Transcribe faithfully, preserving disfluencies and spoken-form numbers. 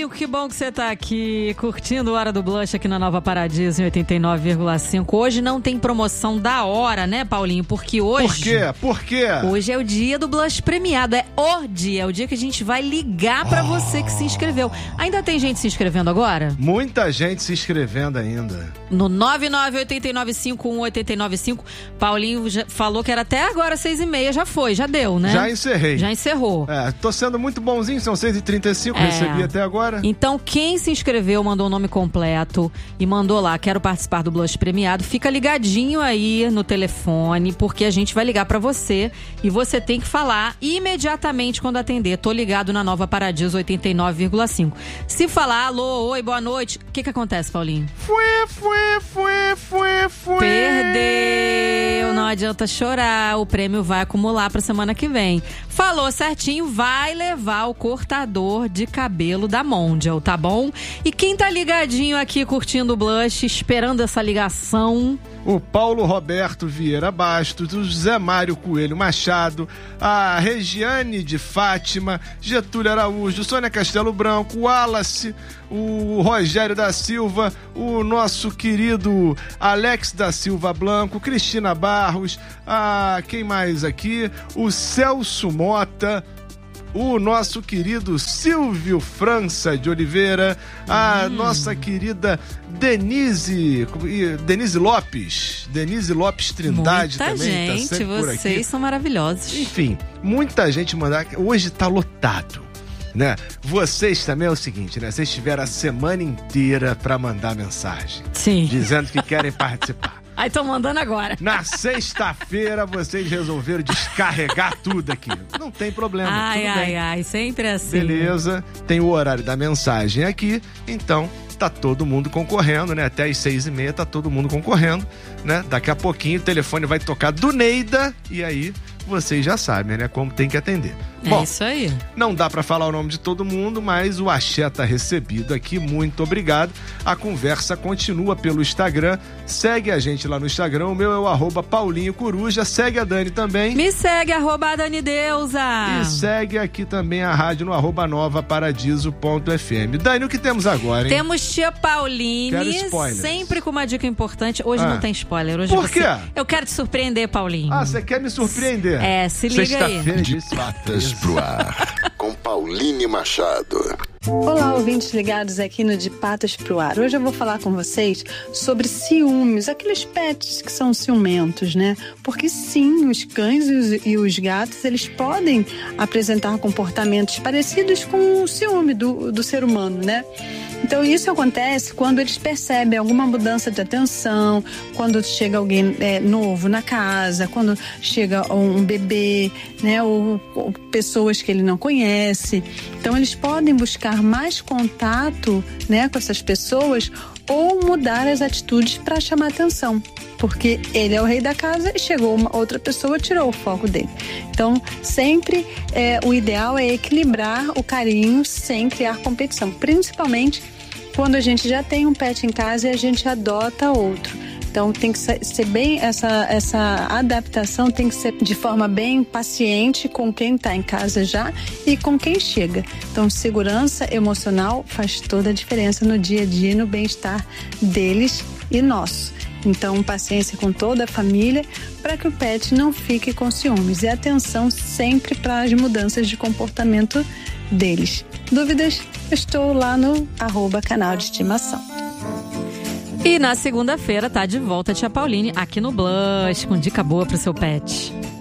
cinco, que bom que você tá aqui curtindo Hora do Blush aqui na Nova Paradiso em oitenta e nove vírgula cinco. Hoje não tem promoção da hora, né, Paulinho? Porque hoje... Por quê? Por quê? Hoje é o dia do Blush premiado, é o dia, é o dia que a gente vai ligar pra Oh. você que se inscreveu. Ainda tem gente se inscrevendo agora? Muita gente se inscrevendo ainda. No nove nove oito nove cinco um oito nove cinco, Paulinho já falou que era até agora seis e meia, já foi, já deu, né? Já encerrei. Já encerrou. É, tô sendo muito bonzinho, são seis e trinta e cinco, É. recebi até agora. Então, quem se inscreveu, mandou o nome completo e mandou lá, quero participar do Blush premiado, fica ligadinho aí no telefone, porque a gente vai ligar pra você e você tem que falar imediatamente quando atender. Tô ligado na Nova Paradiso oitenta e nove vírgula cinco. Se falar alô, oi, boa noite, o que que acontece, Paulinho? Fue, fue, fue, fue, fue. Perdeu, não adianta chorar, o prêmio vai acumular pra semana que vem. Falou certinho, vai levar o cortador de cabelo da Mondial, tá bom? E quem tá ligadinho aqui curtindo o Blush, esperando essa ligação... O Paulo Roberto Vieira Bastos, o José Mário Coelho Machado, a Regiane de Fátima, Getúlio Araújo, Sônia Castelo Branco, o Wallace, o Rogério da Silva, o nosso querido Alex da Silva Blanco, Cristina Barros, a quem mais aqui? O Celso Mota, o nosso querido Silvio França de Oliveira, a hum. nossa querida Denise, Denise Lopes, Denise Lopes Trindade muita também. Gente, tá sempre por aqui. Vocês são maravilhosos. Enfim, muita gente mandar. Hoje tá lotado, né? Vocês também é o seguinte, né? Vocês tiveram a semana inteira pra mandar mensagem. Sim. Dizendo que querem participar. Aí tô mandando agora. Na sexta-feira vocês resolveram descarregar tudo aqui. Não tem problema. Ai, tudo ai, bem. ai, sempre assim. Beleza, tem o horário da mensagem aqui, então tá todo mundo concorrendo, né? Até às seis e meia tá todo mundo concorrendo, né? Daqui a pouquinho o telefone vai tocar do Neida e aí vocês já sabem, né? Como tem que atender. É Bom, isso aí. Não dá pra falar o nome de todo mundo, mas o axé tá recebido aqui, muito obrigado. A conversa continua pelo Instagram, segue a gente lá no Instagram, o meu é o arroba Paulinho Coruja, segue a Dani também. Me segue, arroba Dani Deusa. E segue aqui também a rádio no arroba nova paradiso ponto f m. Dani, o que temos agora, hein? Temos tia Pauline, Quero spoilers. sempre com uma dica importante. Hoje Ah. não tem spoiler. Hoje Por você... quê? Eu quero te surpreender, Paulinho. Ah, você quer me surpreender? É, se liga aí. Sexta-feira de Patas pro ar, com Pauline Machado. Olá, ouvintes ligados aqui no De Patas pro Ar. Hoje eu vou falar com vocês sobre ciúmes, aqueles pets que são ciumentos, né? Porque sim, os cães e os, e os gatos, eles podem apresentar comportamentos parecidos com o ciúme do, do ser humano, né? Então isso acontece quando eles percebem alguma mudança de atenção, quando chega alguém é, novo na casa, quando chega um bebê, né, ou, ou pessoas que ele não conhece. Então eles podem buscar mais contato, né, com essas pessoas ou mudar as atitudes para chamar atenção. Porque ele é o rei da casa e chegou uma outra pessoa e tirou o foco dele. Então, sempre é, o ideal é equilibrar o carinho sem criar competição. Principalmente quando a gente já tem um pet em casa e a gente adota outro. Então, tem que ser bem, essa, essa adaptação tem que ser de forma bem paciente com quem está em casa já e com quem chega. Então, segurança emocional faz toda a diferença no dia a dia e no bem-estar deles e nosso. Então, paciência com toda a família para que o pet não fique com ciúmes. E atenção sempre para as mudanças de comportamento deles. Dúvidas? Eu estou lá no arroba canal de estimação. E na segunda-feira tá de volta a tia Pauline aqui no Blush, com dica boa pro seu pet.